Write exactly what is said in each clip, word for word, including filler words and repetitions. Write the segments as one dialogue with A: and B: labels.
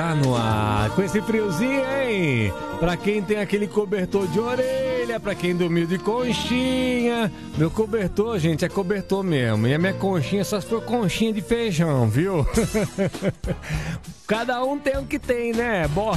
A: Tá no ar, com esse friozinho, hein? Pra quem tem aquele cobertor de orelha, pra quem dormiu de conchinha. Meu cobertor, gente, é cobertor mesmo. E a minha conchinha só foi conchinha de feijão, viu? Cada um tem o que tem, né? Bom.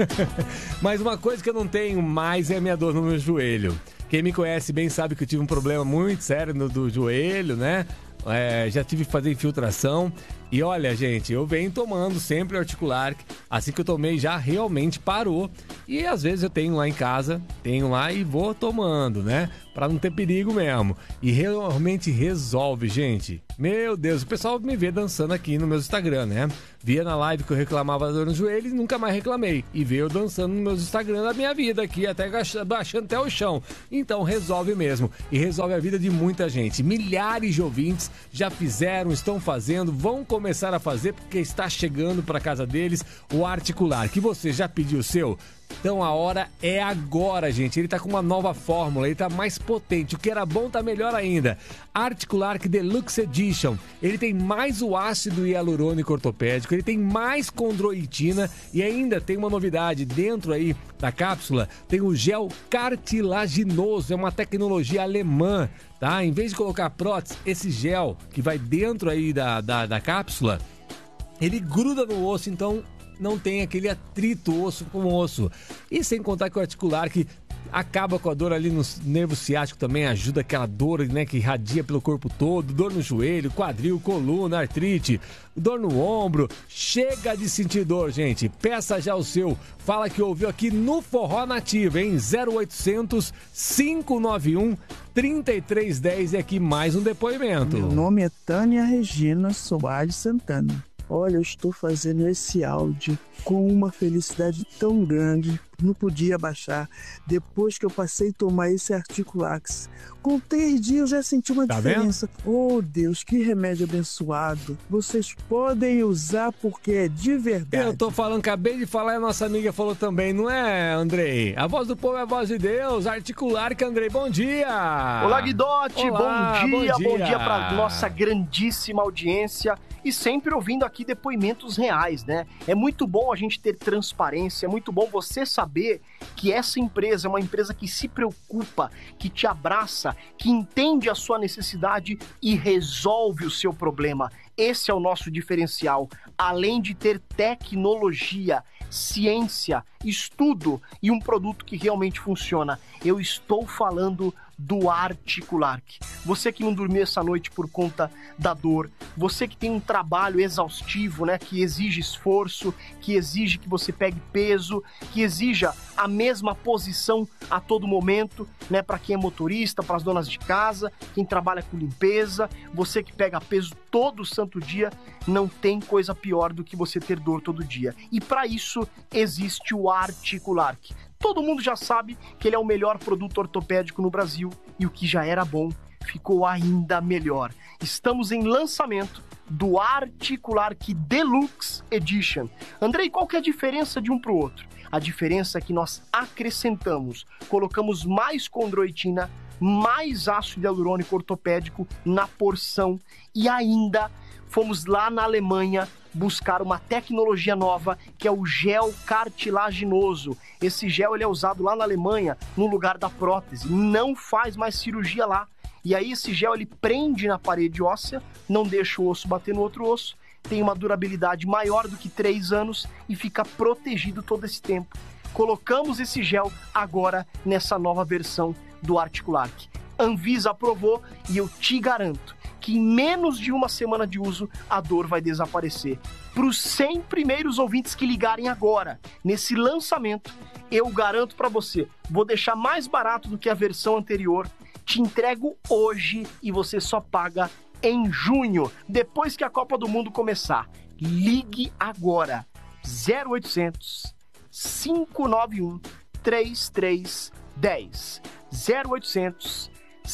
A: Mas uma coisa que eu não tenho mais é a minha dor no meu joelho. Quem me conhece bem sabe que eu tive um problema muito sério no do joelho, né? É, já tive que fazer infiltração. E olha, gente, eu venho tomando sempre Articular. Assim que eu tomei, já realmente parou. E às vezes eu tenho lá em casa, tenho lá e vou tomando, né? Pra não ter perigo mesmo. E realmente resolve, gente. Meu Deus, o pessoal me vê dançando aqui no meu Instagram, né? Via na live que eu reclamava da dor no joelho e nunca mais reclamei. E veio eu dançando no meu Instagram da minha vida aqui, até baixando até o chão. Então resolve mesmo. E resolve a vida de muita gente. Milhares de ouvintes já fizeram, estão fazendo, vão começar a fazer porque está chegando para casa deles o Articular. Que você já pediu o seu? Então a hora é agora, gente. Ele tá com uma nova fórmula, ele tá mais potente. O que era bom tá melhor ainda. Articular Deluxe Edition. Ele tem mais o ácido hialurônico ortopédico, ele tem mais condroitina e ainda tem uma novidade dentro aí da cápsula. Tem o gel cartilaginoso, é uma tecnologia alemã, tá? Em vez de colocar prótese, esse gel que vai dentro aí da, da, da cápsula, ele gruda no osso, então não tem aquele atrito osso com osso. E sem contar que o Articular que acaba com a dor ali no nervo ciático também, ajuda aquela dor, né, que irradia pelo corpo todo, dor no joelho, quadril, coluna, artrite, dor no ombro. Chega de sentir dor, gente. Peça já o seu. Fala que ouviu aqui no Forró Nativo, hein? zero oitocentos, cinco nove um, três três um zero. E aqui mais um depoimento.
B: Meu nome é Tânia Regina Soares Santana. Olha, eu estou fazendo esse áudio com uma felicidade tão grande, não podia baixar, depois que eu passei a tomar esse Articulax. Com três dias eu já senti uma
A: tá
B: diferença.
A: Vendo?
B: Oh, Deus, que remédio abençoado. Vocês podem usar porque é de verdade.
A: Eu tô falando, acabei de falar e a nossa amiga falou também, não é, Andrei? A voz do povo é a voz de Deus. Articular, que Andrei, bom dia!
C: Olá, Guidotti,
A: Olá,
C: bom dia,
A: bom dia,
C: bom dia pra nossa grandíssima audiência. E sempre ouvindo aqui depoimentos reais, né? É muito bom a gente ter transparência, é muito bom você saber que essa empresa é uma empresa que se preocupa, que te abraça, que entende a sua necessidade e resolve o seu problema. Esse é o nosso diferencial. Além de ter tecnologia, ciência, estudo e um produto que realmente funciona. Eu estou falando do Articular. Você que não dormiu essa noite por conta da dor, você que tem um trabalho exaustivo, né, que exige esforço, que exige que você pegue peso, que exija a mesma posição a todo momento, né, para quem é motorista, para as donas de casa, quem trabalha com limpeza, você que pega peso todo santo dia, não tem coisa pior do que você ter dor todo dia. E para isso existe o Articular. Todo mundo já sabe que ele é o melhor produto ortopédico no Brasil e o que já era bom ficou ainda melhor. Estamos em lançamento do Articular Deluxe Edition. Andrei, qual que é a diferença de um para o outro? A diferença é que nós acrescentamos, colocamos mais condroitina, mais ácido hialurônico ortopédico na porção e ainda fomos lá na Alemanha buscar uma tecnologia nova que é o gel cartilaginoso. Esse gel ele é usado lá na Alemanha no lugar da prótese, não faz mais cirurgia lá. E aí esse gel ele prende na parede óssea, não deixa o osso bater no outro osso, tem uma durabilidade maior do que três anos e fica protegido todo esse tempo. Colocamos esse gel agora nessa nova versão do Articular. Anvisa aprovou e eu te garanto que em menos de uma semana de uso a dor vai desaparecer. Para os cem primeiros ouvintes que ligarem agora, nesse lançamento, eu garanto para você, vou deixar mais barato do que a versão anterior, te entrego hoje e você só paga em junho, depois que a Copa do Mundo começar. Ligue agora, zero oitocentos, cinco nove um, três três um zero, zero oitocentos,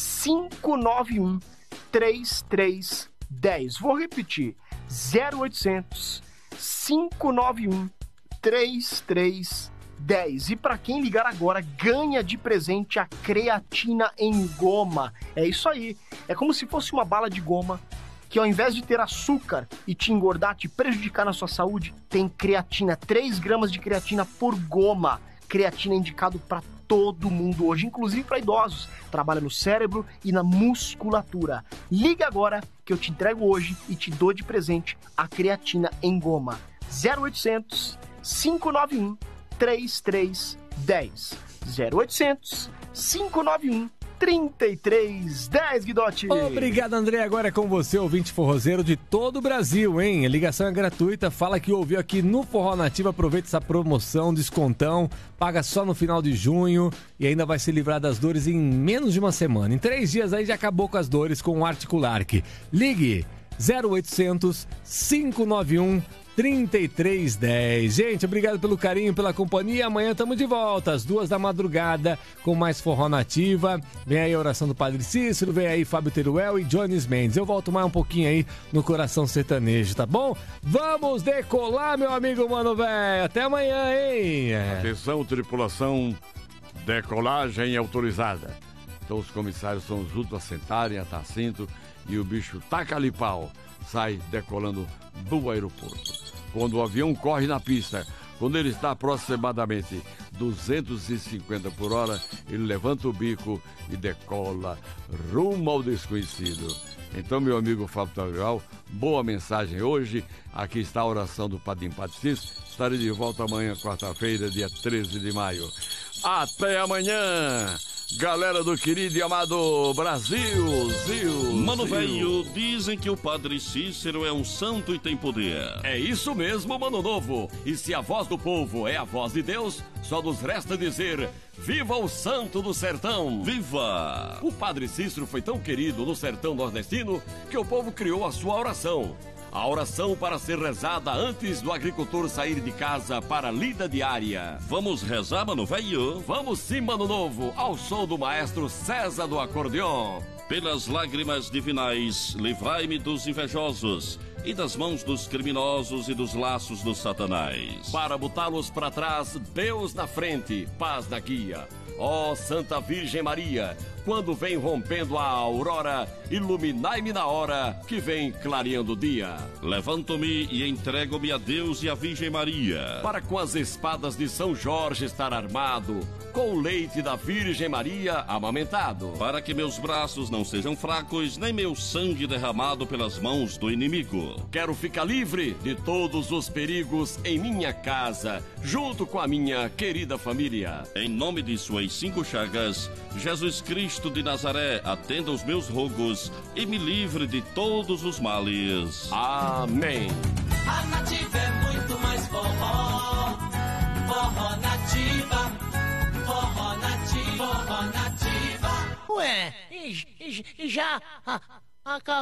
C: cinco nove um, três três um zero. Vou repetir, zero oitocentos, cinco nove um, três três um zero. E para quem ligar agora, ganha de presente a creatina em goma. É isso aí, é como se fosse uma bala de goma que ao invés de ter açúcar e te engordar, te prejudicar na sua saúde, tem creatina, três gramas de creatina por goma. Creatina é indicado para todo mundo hoje, inclusive para idosos. Trabalha no cérebro e na musculatura. Liga agora que eu te entrego hoje e te dou de presente a creatina em goma. zero oitocentos, cinco nove um, três três um zero. zero oitocentos, cinco nove um, três três um zero, Guidotti.
A: Obrigado, André. Agora é com você, ouvinte forrozeiro de todo o Brasil, hein? A ligação é gratuita. Fala que ouviu aqui no Forró Nativa. Aproveita essa promoção, descontão. Paga só no final de junho e ainda vai se livrar das dores em menos de uma semana. Em três dias aí já acabou com as dores com o Articulark. Ligue zero oitocentos, cinco nove um, três três um zero. Gente, obrigado pelo carinho, pela companhia. Amanhã estamos de volta, às duas da madrugada, com mais Forró Nativa. Vem aí a oração do Padre Cícero, vem aí Fábio Teruel e Jones Mendes. Eu volto mais um pouquinho aí no Coração Sertanejo, tá bom? Vamos decolar, meu amigo Mano Velho. Até amanhã, hein?
D: Atenção, tripulação, decolagem autorizada. Então os comissários são os últimos a sentarem, a dar cinto, e o bicho taca ali pau, sai decolando do aeroporto. Quando o avião corre na pista, quando ele está aproximadamente duzentos e cinquenta por hora, ele levanta o bico e decola rumo ao desconhecido. Então, meu amigo Fábio Teruel, boa mensagem hoje. Aqui está a oração do Padre Cícero. Estarei de volta amanhã, quarta-feira, dia treze de maio. Até amanhã! Galera do querido e amado Brasil, Zil,
E: Mano Velho, dizem que o Padre Cícero é um santo e tem poder.
F: É isso mesmo, Mano Novo. E se a voz do povo é a voz de Deus, só nos resta dizer: viva o santo do sertão!
E: Viva!
F: O Padre Cícero foi tão querido no sertão nordestino que o povo criou a sua oração. A oração para ser rezada antes do agricultor sair de casa para a lida diária.
E: Vamos rezar, Mano Velho?
F: Vamos sim, Mano Novo, ao som do maestro César do acordeon.
E: Pelas lágrimas divinais, livrai-me dos invejosos e das mãos dos criminosos e dos laços do Satanás.
F: Para botá-los para trás, Deus na frente, paz na guia. Ó oh, Santa Virgem Maria, quando vem rompendo a aurora, iluminai-me na hora que vem clareando o dia.
E: Levanto-me e entrego-me a Deus e a Virgem Maria,
F: para com as espadas de São Jorge estar armado, com o leite da Virgem Maria amamentado,
E: para que meus braços não sejam fracos, nem meu sangue derramado pelas mãos do inimigo.
F: Quero ficar livre de todos os perigos em minha casa, junto com a minha querida família.
E: Em nome de suas cinco chagas, Jesus Cristo de Nazaré, atenda os meus rogos e me livre de todos os males.
F: Amém.
G: A Nativa é muito mais forró, forró nativa, forró nativa, forró nativa. Ué, e, e, e já acabou?